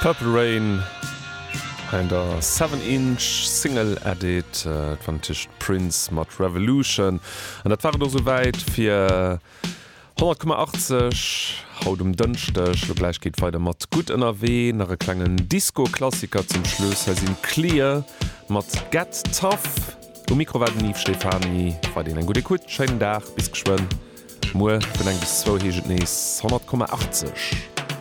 Purple Rain en der 7-inch Single Edit van Tisch Prince mat Revolution. Und dat war doch soweit fir 100,80 haut Dënchtech lo gleich geht weiter mat gut NRW nach e klengen Disco-Klassiker zum Schluss sinn Clear mat Get Tough. O Mikrowaden nief Stefani war den en gute Kut Schein Dach bis geschwënn. Mo bin eng bis 2 heget nees 100,80.